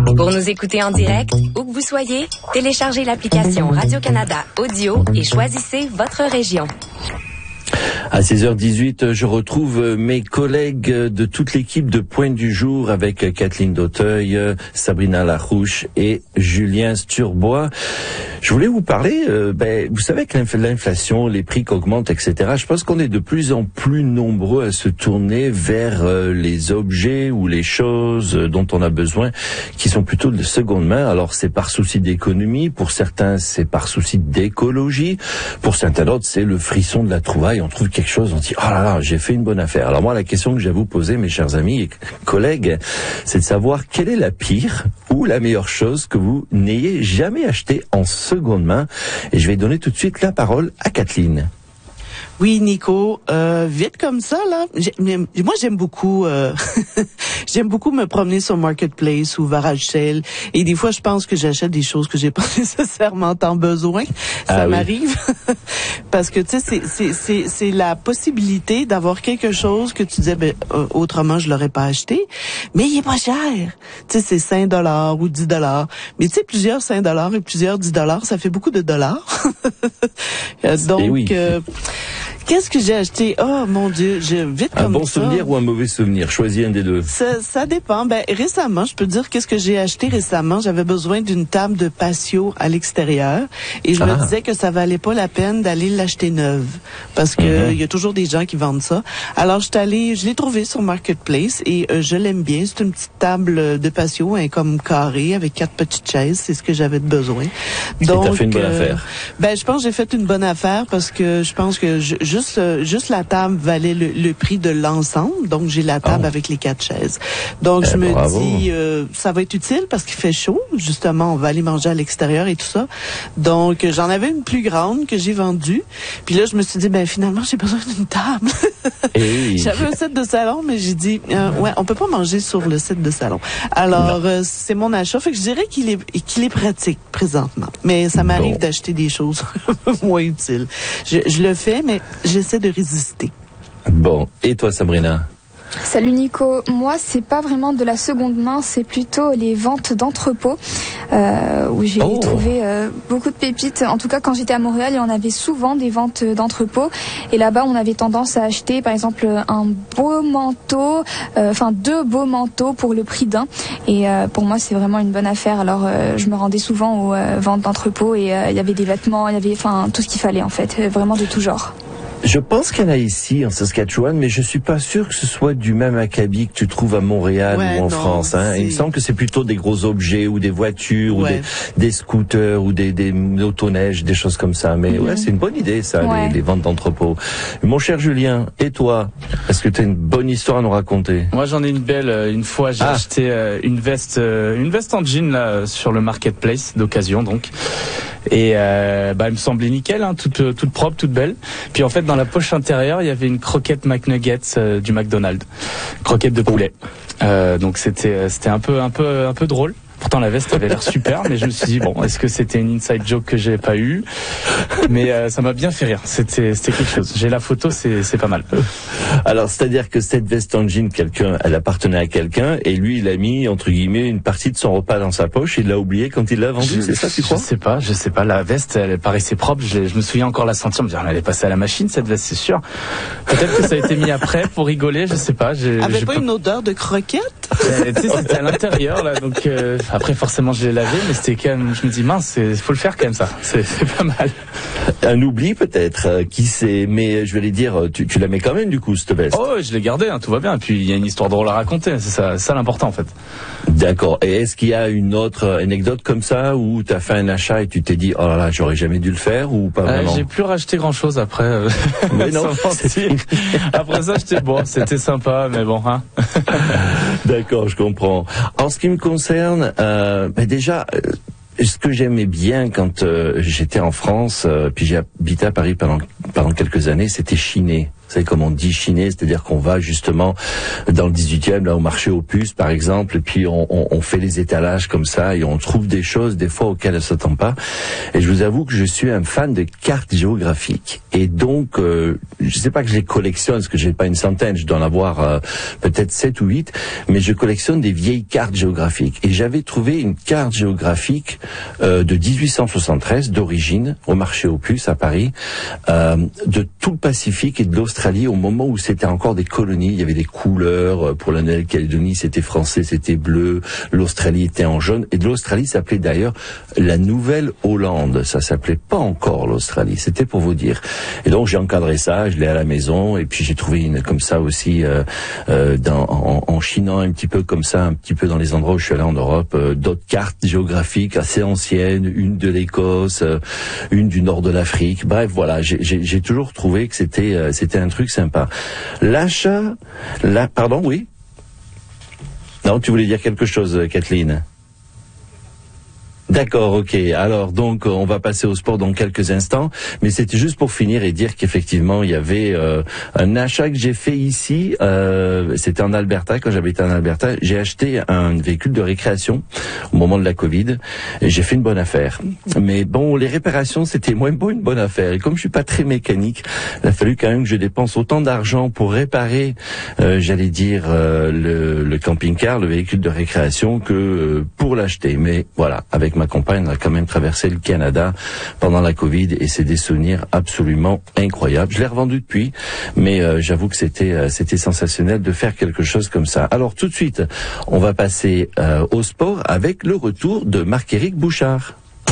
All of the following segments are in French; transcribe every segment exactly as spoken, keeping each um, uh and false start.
Pour nous écouter en direct, où que vous soyez, téléchargez l'application Radio-Canada Audio et choisissez votre région. À seize heures dix-huit, je retrouve mes collègues de toute l'équipe de Pointe du Jour avec Kathleen Dauteuil, Sabrina Larouche et Julien Sturbois. Je voulais vous parler, euh, ben, vous savez que l'inflation, les prix qui augmentent, et cetera. Je pense qu'on est de plus en plus nombreux à se tourner vers euh, les objets ou les choses dont on a besoin, qui sont plutôt de seconde main. Alors c'est par souci d'économie, pour certains c'est par souci d'écologie, pour certains d'autres c'est le frisson de la trouvaille. On trouve quelque chose, on dit oh là là, j'ai fait une bonne affaire. Alors moi la question que j'ai à vous poser, mes chers amis et collègues, c'est de savoir quelle est la pire ou la meilleure chose que vous n'ayez jamais achetée en seconde main. Et je vais donner tout de suite la parole à Kathleen. Oui, Nico, euh, vite comme ça, là. Moi, j'aime beaucoup, euh, j'aime beaucoup me promener sur Marketplace ou Garage Sale. Et des fois, je pense que j'achète des choses que j'ai pas nécessairement tant besoin. Ça ah, m'arrive. Oui. Parce que, tu sais, c'est, c'est, c'est, c'est la possibilité d'avoir quelque chose que tu disais, ben, euh, autrement, je l'aurais pas acheté. Mais il est pas cher. Tu sais, c'est cinq dollars ou dix dollars. Mais tu sais, plusieurs cinq dollars et plusieurs dix dollars, ça fait beaucoup de dollars. Donc, oui. euh, qu'est-ce que j'ai acheté? Oh, mon Dieu, j'ai vite un comme ça. Un bon souvenir ou un mauvais souvenir? Choisis un des deux. Ça, ça dépend. Ben, récemment, je peux dire qu'est-ce que j'ai acheté récemment. J'avais besoin d'une table de patio à l'extérieur et je ah. me disais que ça valait pas la peine d'aller l'acheter neuve parce que il mm-hmm. y a toujours des gens qui vendent ça. Alors, je suis allée, je l'ai trouvée sur Marketplace et euh, je l'aime bien. C'est une petite table de patio, hein, comme carré avec quatre petites chaises. C'est ce que j'avais de besoin. Donc, t'as fait une bonne euh, affaire. Ben, je pense que j'ai fait une bonne affaire parce que je pense que je, juste, euh, juste la table valait le, le prix de l'ensemble. Donc, j'ai la table oh. avec les quatre chaises. Donc, eh, je me bravo. dis, euh, ça va être utile parce qu'il fait chaud. Justement, on va aller manger à l'extérieur et tout ça. Donc, j'en avais une plus grande que j'ai vendue. Puis là, je me suis dit, ben finalement, j'ai besoin d'une table. Hey. J'avais un set de salon, mais j'ai dit, euh, ouais, on peut pas manger sur le set de salon. Alors, euh, c'est mon achat. Fait que je dirais qu'il est, qu'il est pratique présentement. Mais ça m'arrive bon. d'acheter des choses moins utiles. Je, je le fais, mais j'essaie de résister. Bon. Et toi, Sabrina? Salut Nico, moi c'est pas vraiment de la seconde main, c'est plutôt les ventes d'entrepôt euh, où j'ai oh. trouvé euh, beaucoup de pépites. En tout cas quand j'étais à Montréal, il y en avait souvent des ventes d'entrepôt et là-bas on avait tendance à acheter par exemple un beau manteau, euh, enfin deux beaux manteaux pour le prix d'un et euh, pour moi c'est vraiment une bonne affaire. Alors euh, je me rendais souvent aux euh, ventes d'entrepôt et euh, il y avait des vêtements, il y avait enfin tout ce qu'il fallait en fait, vraiment de tout genre. Je pense qu'il y en a ici en Saskatchewan, mais je suis pas sûr que ce soit du même acabit que tu trouves à Montréal ouais, ou en non, France. Hein. Il me semble que c'est plutôt des gros objets ou des voitures ouais. ou des, des scooters ou des, des motoneiges, des choses comme ça. Mais mm-hmm. ouais, c'est une bonne idée ça, ouais. les, les ventes d'entrepôt. Mon cher Julien, et toi, est-ce que tu as une bonne histoire à nous raconter? Moi, j'en ai une belle. Une fois, j'ai ah. acheté une veste, une veste en jean là sur le marketplace d'occasion, donc. Et euh, bah, elle me semblait nickel, hein, toute, toute propre, toute belle. Puis en fait, dans la poche intérieure, il y avait une croquette McNuggets euh, du McDonald's, croquette de poulet. Euh, donc c'était, c'était un peu, un peu, un peu drôle. Pourtant la veste avait l'air super, mais je me suis dit bon, est-ce que c'était une inside joke que j'ai pas eu? Mais euh, ça m'a bien fait rire. C'était, c'était quelque chose. J'ai la photo, c'est, c'est pas mal. Alors c'est-à-dire que cette veste en jean, quelqu'un, elle appartenait à quelqu'un, et lui, il a mis entre guillemets une partie de son repas dans sa poche. Il l'a oublié quand il l'a vendue. C'est ça, tu crois? Je sais pas, je sais pas. La veste, elle paraissait propre. Je, je me souviens encore la sentir. Me dire, elle est passée à la machine cette veste, c'est sûr. Peut-être que ça a été mis après pour rigoler. Je sais pas. J'ai, avait j'ai pas, pas une odeur de croquette? Euh, tu sais, c'était à l'intérieur là, donc. Euh, Après, forcément, je l'ai lavé, mais c'était quand même, je me dis, mince, il faut le faire quand même, ça. C'est, c'est pas mal. Un oubli, peut-être, euh, qui sait, mais je vais lui dire, tu, tu la mets quand même, du coup, cette veste. Oh, je l'ai gardée, hein, tout va bien. Et puis, il y a une histoire drôle à raconter. C'est ça, ça l'important, en fait. D'accord. Et est-ce qu'il y a une autre anecdote comme ça, où tu as fait un achat et tu t'es dit, oh là là, j'aurais jamais dû le faire, ou pas vraiment? euh, J'ai plus racheté grand chose après. Euh, mais non. Après ça, j'étais bon, c'était sympa, mais bon, hein. D'accord, je comprends. En ce qui me concerne, euh, ben déjà, euh, ce que j'aimais bien quand euh, j'étais en France, euh, puis j'ai habité à Paris pendant pendant quelques années, c'était chiner. savez comment on dit chiner, c'est-à-dire qu'on va justement dans le dix-huitième, là au marché aux puces par exemple, et puis on, on, on fait les étalages comme ça et on trouve des choses des fois auxquelles on s'attend pas. Et je vous avoue que je suis un fan de cartes géographiques. Et donc, euh, je sais pas que je les collectionne, parce que j'ai pas une centaine, je dois en avoir euh, peut-être sept ou huit, mais je collectionne des vieilles cartes géographiques. Et j'avais trouvé une carte géographique euh, de dix-huit cent soixante-treize, d'origine, au marché aux puces à Paris, euh, de tout le Pacifique et de l'Australie, au moment où c'était encore des colonies. Il y avait des couleurs. Pour la Nouvelle-Calédonie, c'était français, c'était bleu. L'Australie était en jaune. Et de l'Australie s'appelait d'ailleurs la Nouvelle-Hollande. Ça s'appelait pas encore l'Australie. C'était pour vous dire. Et donc j'ai encadré ça, je l'ai à la maison. Et puis j'ai trouvé une comme ça aussi euh, euh, dans, en, en chinant un petit peu comme ça, un petit peu dans les endroits où je suis allé en Europe, euh, d'autres cartes géographiques assez anciennes, une de l'Écosse, euh, une du nord de l'Afrique. Bref, voilà, j'ai, j'ai, j'ai toujours trouvé que c'était euh, c'était un truc sympa. L'achat, la, pardon, oui. Non, tu voulais dire quelque chose, Kathleen? D'accord, ok. Alors donc on va passer au sport dans quelques instants, mais c'était juste pour finir et dire qu'effectivement il y avait euh, un achat que j'ai fait ici. Euh, c'était en Alberta, quand j'habitais en Alberta. J'ai acheté un véhicule de récréation au moment de la Covid. Et j'ai fait une bonne affaire. Mais bon, les réparations c'était moins bon une bonne affaire. Et comme je suis pas très mécanique, il a fallu quand même que je dépense autant d'argent pour réparer, euh, j'allais dire euh, le, le camping-car, le véhicule de récréation, que euh, pour l'acheter. Mais voilà, avec ma compagne, on a quand même traversé le Canada pendant la Covid et c'est des souvenirs absolument incroyables. Je l'ai revendu depuis, mais euh, j'avoue que c'était euh, c'était sensationnel de faire quelque chose comme ça. Alors tout de suite, on va passer euh, au sport avec le retour de Marc-Éric Bouchard.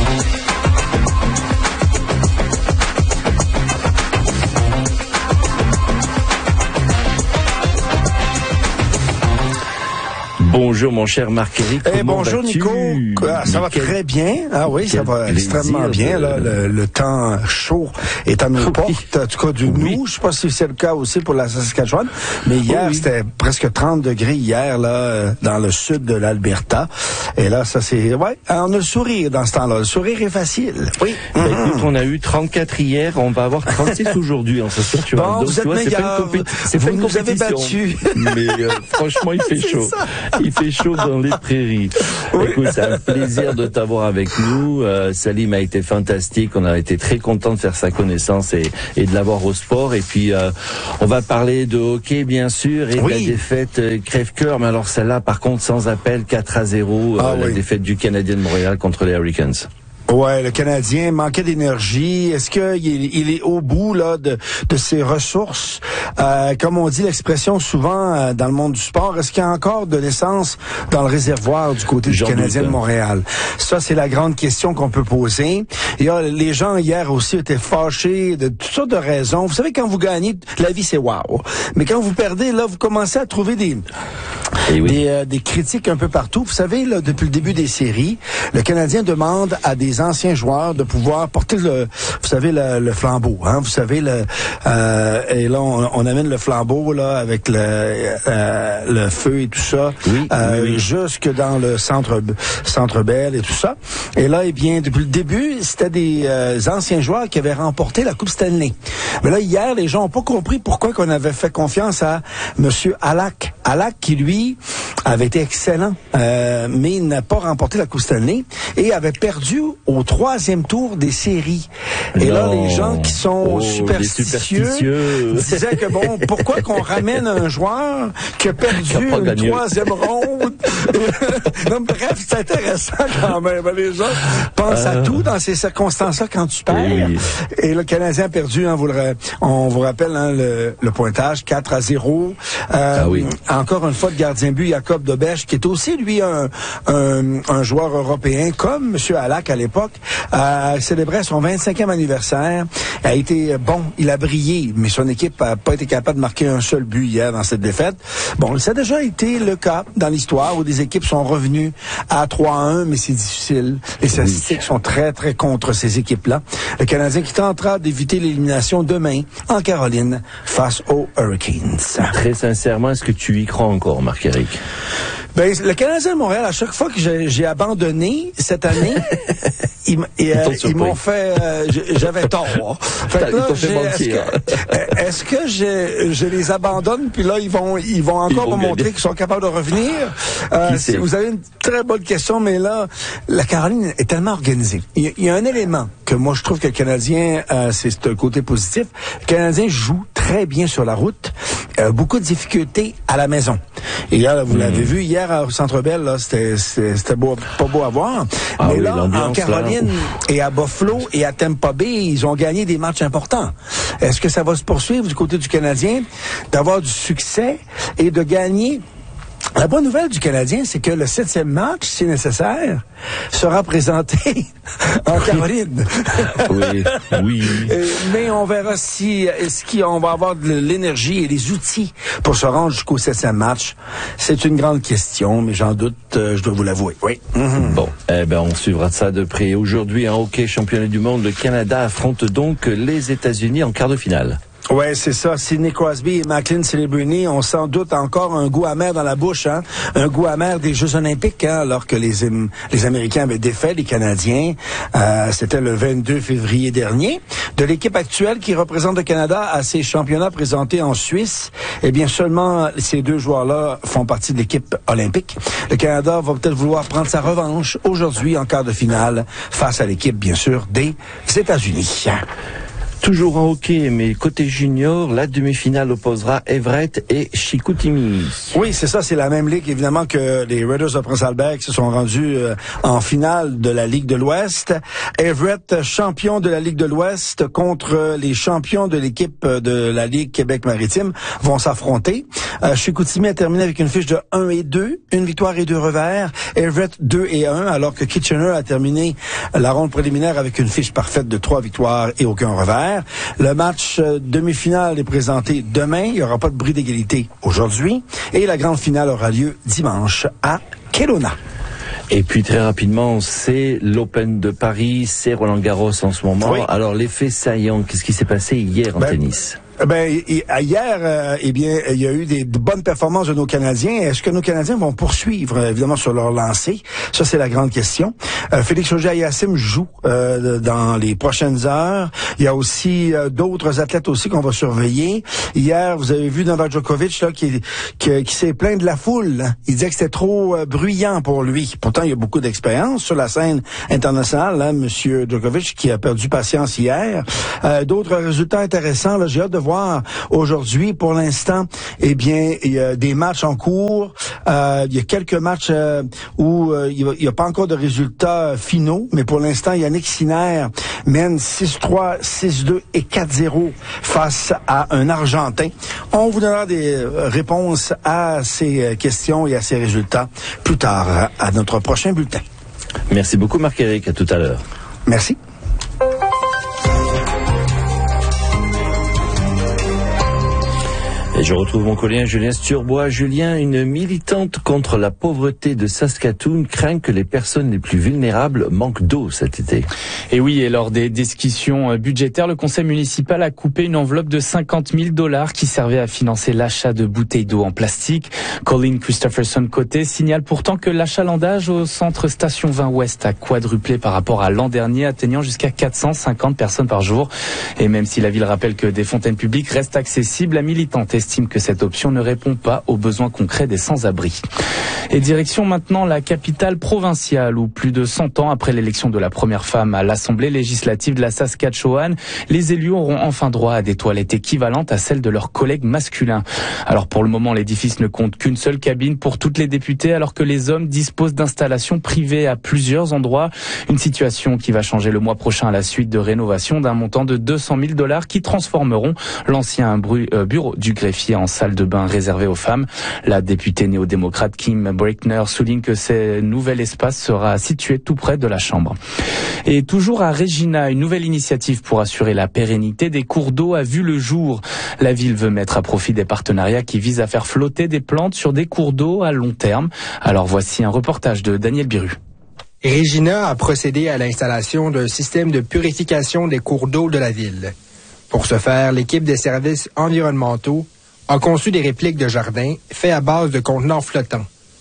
Bonjour mon cher Marc-Éric. Eh, bonjour Nico. Ah, ça va quel... très bien. Ah oui, ça va plaisir, extrêmement bien. Là, le, le temps chaud est à nos oui. portes. En tout cas, du oui. nous. Je sais pas si c'est le cas aussi pour la Saskatchewan. Mais hier, oui. c'était presque trente degrés hier, là, dans le sud de l'Alberta. Et là, ça c'est, ouais, on a le sourire dans ce temps-là. Le sourire est facile. Oui. Ben, mm-hmm. Écoute, on a eu trente-quatre hier. On va avoir trente-six aujourd'hui en Saskatchewan. Bon, donc, vous êtes vois, meilleur. C'est pas une, compé- c'est pas une compétition. Vous nous avez battu. Mais euh, franchement, il fait chaud. Il fait chaud dans les prairies. Oui. Écoute, c'est un plaisir de t'avoir avec nous. Euh, Salim a été fantastique. On a été très content de faire sa connaissance et, et de l'avoir au sport. Et puis, euh, on va parler de hockey, bien sûr, et oui. de la défaite euh, crève-cœur. Mais alors, celle-là, par contre, sans appel, quatre à zéro, euh, ah, la oui. défaite du Canadien de Montréal contre les Hurricanes. Ouais, le Canadien manquait d'énergie. Est-ce qu'il est, il est au bout là de, de ses ressources? Euh, comme on dit l'expression souvent euh, dans le monde du sport, est-ce qu'il y a encore de l'essence dans le réservoir du côté du Canadien de Montréal? Ça, c'est la grande question qu'on peut poser. Et là, les gens hier aussi étaient fâchés de toutes sortes de raisons. Vous savez, quand vous gagnez, la vie c'est wow. Mais quand vous perdez, là, vous commencez à trouver des oui. des, euh, des critiques un peu partout. Vous savez, là, depuis le début des séries, le Canadien demande à des anciens joueurs de pouvoir porter le, vous savez, le, le flambeau, hein, vous savez, le, euh, et là, on, on amène le flambeau, là, avec le, euh, le feu et tout ça, oui, euh, oui, oui. jusque dans le centre, centre Bell et tout ça. Et là, eh bien, depuis le début, c'était des euh, anciens joueurs qui avaient remporté la Coupe Stanley. Mais là, hier, les gens n'ont pas compris pourquoi qu'on avait fait confiance à Monsieur Halak. Halak, qui, lui, avait été excellent, euh, mais il n'a pas remporté la Coupe Stanley et avait perdu au troisième tour des séries. Et non. là, les gens qui sont oh, superstitieux, superstitieux disaient que bon, pourquoi qu'on ramène un joueur qui a perdu qui a une gagné. troisième ronde? Non, bref, c'est intéressant quand même. Les gens pensent euh... à tout dans ces circonstances-là quand tu perds. Oui. Et le Canadien a perdu, hein, vous le, on vous rappelle hein, le, le pointage, quatre à zéro. Euh, ah oui. Encore une fois, le gardien but, Jacob Dobech, qui est aussi, lui, un, un, un joueur européen, comme M. Halak à l'époque, a célébré son vingt-cinquième anniversaire, a été bon, il a brillé, mais son équipe n'a pas été capable de marquer un seul but hier dans cette défaite. Bon, ça a déjà été le cas dans l'histoire où des équipes sont revenues à trois à un, mais c'est difficile. Les statistiques oui. sont très, très contre ces équipes-là. Le Canadien qui tentera d'éviter l'élimination demain en Caroline face aux Hurricanes. Très sincèrement, est-ce que tu y crois encore, Marc-Éric? Ben, le Canadien de Montréal, à chaque fois que j'ai, j'ai abandonné cette année, ils, ils, euh, ils m'ont fait, euh, j'avais tort. Fait que là, ils fait est-ce que, est-ce que je, je les abandonne, puis là, ils vont, ils vont encore ils vont me montrer qu'ils sont capables de revenir? Euh, si vous avez une très bonne question, mais là, la Caroline est tellement organisée. Il y a, il y a un élément que moi, je trouve que le Canadien, euh, c'est le côté positif. Le Canadien joue très bien sur la route. Euh, beaucoup de difficultés à la maison. Et là, vous mmh. l'avez vu hier au Centre Bell, là, c'était, c'était, c'était beau, pas beau à voir. Ah mais oui, là, en Caroline là, et à Buffalo et à Tampa Bay, ils ont gagné des matchs importants. Est-ce que ça va se poursuivre du côté du Canadien, d'avoir du succès et de gagner? La bonne nouvelle du Canadien, c'est que le septième match, si nécessaire, sera présenté en Caroline. Oui, oui. Mais on verra si, est-ce qu'on va avoir de l'énergie et les outils pour se rendre jusqu'au septième match. C'est une grande question, mais j'en doute, euh, je dois vous l'avouer. Oui. Mm-hmm. Bon, eh ben, on suivra ça de près. Aujourd'hui, en hockey championnat du monde, le Canada affronte donc les États-Unis en quart de finale. Ouais, c'est ça. Sidney Crosby et Macklin Celebrini ont sans doute encore un goût amer dans la bouche, hein. Un goût amer des Jeux Olympiques, hein, alors que les, les Américains avaient défait les Canadiens. Euh, c'était le vingt-deux février dernier. De l'équipe actuelle qui représente le Canada à ces championnats présentés en Suisse, eh bien, seulement ces deux joueurs-là font partie de l'équipe olympique. Le Canada va peut-être vouloir prendre sa revanche aujourd'hui en quart de finale face à l'équipe, bien sûr, des États-Unis. Toujours en hockey, mais côté junior, la demi-finale opposera Everett et Chicoutimi. Oui, c'est ça, c'est la même ligue, évidemment, que les Raiders de Prince-Albert qui se sont rendus euh, en finale de la Ligue de l'Ouest. Everett, champion de la Ligue de l'Ouest, contre les champions de l'équipe de la Ligue Québec-Maritime, vont s'affronter. Euh, Chicoutimi a terminé avec une fiche de un et deux, une victoire et deux revers. Everett, deux et un, alors que Kitchener a terminé la ronde préliminaire avec une fiche parfaite de trois victoires et aucun revers. Le match euh, demi-finale est présenté demain. Il n'y aura pas de bris d'égalité aujourd'hui. Et la grande finale aura lieu dimanche à Kelowna. Et puis très rapidement, c'est l'Open de Paris, c'est Roland Garros en ce moment. Oui. Alors l'effet saillant, qu'est-ce qui s'est passé hier en ben, tennis? Ben hier, euh, eh bien, il y a eu des de bonnes performances de nos Canadiens. Est-ce que nos Canadiens vont poursuivre évidemment sur leur lancée? Ça, c'est la grande question. Euh, Félix Auger-Aliassime joue euh, dans les prochaines heures. Il y a aussi euh, d'autres athlètes aussi qu'on va surveiller. Hier, vous avez vu Novak Djokovic là qui qui, qui s'est plaint de la foule. Hein. Il disait que c'était trop euh, bruyant pour lui. Pourtant, il y a beaucoup d'expérience sur la scène internationale. Hein, Monsieur Djokovic qui a perdu patience hier. Euh, d'autres résultats intéressants. Là, j'ai hâte de voir aujourd'hui. Pour l'instant, eh bien, il y a des matchs en cours. Euh, il y a quelques matchs euh, où euh, il n'y a pas encore de résultats finaux, mais pour l'instant, Yannick Sinner mène six trois, six deux et quatre zéro face à un Argentin. On vous donnera des réponses à ces questions et à ces résultats plus tard à notre prochain bulletin. Merci beaucoup, Marc-Éric. À tout à l'heure. Merci. Et je retrouve mon collègue Julien Sturbois. Julien, une militante contre la pauvreté de Saskatoon craint que les personnes les plus vulnérables manquent d'eau cet été. Et oui, et lors des discussions budgétaires, le conseil municipal a coupé une enveloppe de cinquante mille dollars qui servait à financer l'achat de bouteilles d'eau en plastique. Colin Christopherson-Côté signale pourtant que l'achalandage au centre Station vingt Ouest a quadruplé par rapport à l'an dernier, atteignant jusqu'à quatre cent cinquante personnes par jour. Et même si la ville rappelle que des fontaines publiques restent accessibles, la militante estime que cette option ne répond pas aux besoins concrets des sans-abri. Et direction maintenant la capitale provinciale où plus de cent ans après l'élection de la première femme à l'Assemblée législative de la Saskatchewan, les élus auront enfin droit à des toilettes équivalentes à celles de leurs collègues masculins. Alors pour le moment, l'édifice ne compte qu'une seule cabine pour toutes les députées alors que les hommes disposent d'installations privées à plusieurs endroits. Une situation qui va changer le mois prochain à la suite de rénovation d'un montant de deux cent mille dollars qui transformeront l'ancien bureau du greffier en salle de bain réservée aux femmes. La députée néo-démocrate Kim Breckner souligne que ce nouvel espace sera situé tout près de la Chambre. Et toujours à Regina, une nouvelle initiative pour assurer la pérennité des cours d'eau a vu le jour. La ville veut mettre à profit des partenariats qui visent à faire flotter des plantes sur des cours d'eau à long terme. Alors voici un reportage de Daniel Biru. Regina a procédé à l'installation d'un système de purification des cours d'eau de la ville. Pour ce faire, l'équipe des services environnementaux a conçu des répliques de jardins faits à base de contenants flottants.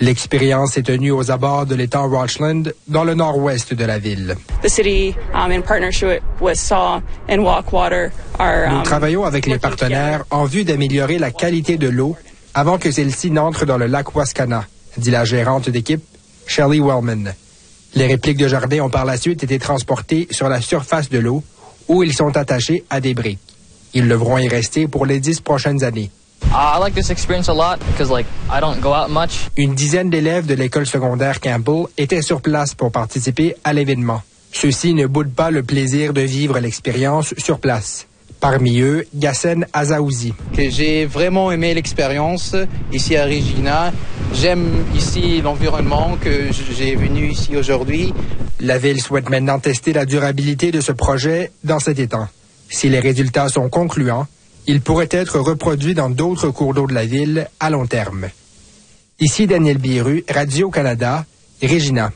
L'expérience s'est tenue aux abords de l'étang Rochland, dans le nord-ouest de la ville. The city, um, in partnership with Saw and Walk Water, are, um, Nous travaillons avec les partenaires en vue d'améliorer la qualité de l'eau avant que celle-ci n'entre dans le lac Wascana, dit la gérante d'équipe, Shelley Wellman. Les répliques de jardin ont par la suite été transportées sur la surface de l'eau, où ils sont attachés à des briques. Ils devront y rester pour les dix prochaines années. I like this experience a lot because like I don't go out much. Une dizaine d'élèves de l'école secondaire Campbell étaient sur place pour participer à l'événement. Ceux-ci ne boudent pas le plaisir de vivre l'expérience sur place. Parmi eux, Gassen Azaouzi. J'ai vraiment aimé l'expérience ici à Regina. J'aime ici l'environnement que j'ai venu ici aujourd'hui. La ville souhaite maintenant tester la durabilité de ce projet dans cet étang. Si les résultats sont concluants, il pourrait être reproduit dans d'autres cours d'eau de la ville à long terme. Ici Daniel Biru, Radio-Canada, Regina.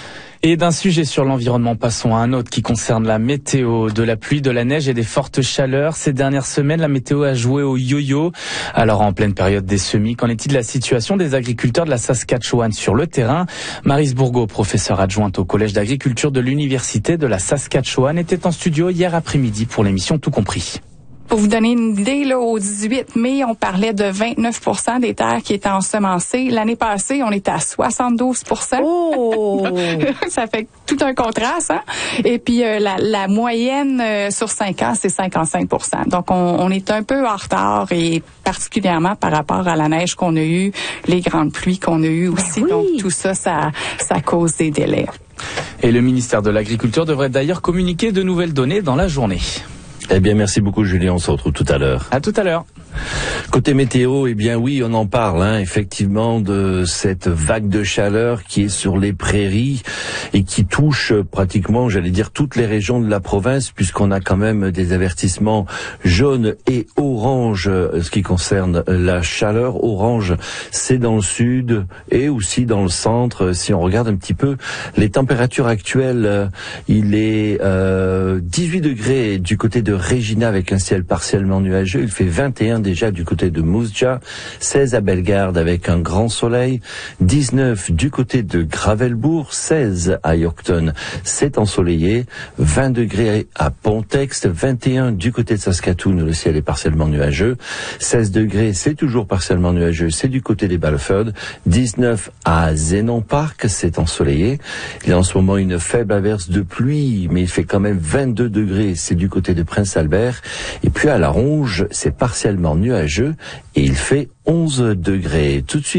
Et d'un sujet sur l'environnement, passons à un autre qui concerne la météo. De la pluie, de la neige et des fortes chaleurs. Ces dernières semaines, la météo a joué au yo-yo. Alors, en pleine période des semis, qu'en est-il de la situation des agriculteurs de la Saskatchewan sur le terrain? Maryse Bourgault, professeure adjointe au Collège d'agriculture de l'Université de la Saskatchewan, était en studio hier après-midi pour l'émission Tout compris. Pour vous donner une idée, là, au dix-huit mai, on parlait de vingt-neuf pour cent des terres qui étaient ensemencées. L'année passée, on était à soixante-douze pour cent. Oh! Ça fait tout un contraste, hein? Et puis, euh, la, la moyenne euh, sur cinq ans, c'est cinquante-cinq pour cent. Donc, on, on est un peu en retard et particulièrement par rapport à la neige qu'on a eue, les grandes pluies qu'on a eues aussi. Ben oui. Donc, tout ça, ça, ça cause des délais. Et le ministère de l'Agriculture devrait d'ailleurs communiquer de nouvelles données dans la journée. Eh bien, merci beaucoup, Julien. On se retrouve tout à l'heure. À tout à l'heure. Côté météo, eh bien oui, on en parle, hein, effectivement, de cette vague de chaleur qui est sur les prairies et qui touche pratiquement, j'allais dire, toutes les régions de la province, puisqu'on a quand même des avertissements jaunes et orange, ce qui concerne la chaleur. Orange, c'est dans le sud et aussi dans le centre. Si on regarde un petit peu les températures actuelles, il est euh, dix-huit degrés du côté de Regina avec un ciel partiellement nuageux. Il fait vingt et un déjà du côté de Moose Jaw, seize à Bellegarde avec un grand soleil, dix-neuf du côté de Gravelbourg, seize à Yorkton, c'est ensoleillé, vingt degrés à Pontext, vingt et un du côté de Saskatoon où le ciel est partiellement nuageux, seize degrés, c'est toujours partiellement nuageux, c'est du côté des Balford, dix-neuf à Zenon Park, c'est ensoleillé. Il y a en ce moment une faible averse de pluie, mais il fait quand même vingt-deux degrés, c'est du côté de Prince Albert. Et puis à La Ronge, c'est partiellement nuageux et il fait onze degrés. Tout de suite.